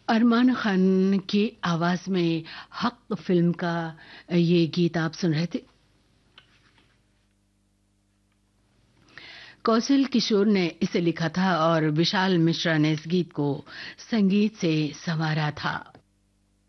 अरमान खान की आवाज में हक फिल्म का ये गीत आप सुन रहे थे। कौशल किशोर ने इसे लिखा था और विशाल मिश्रा ने इस गीत को संगीत से संवारा था।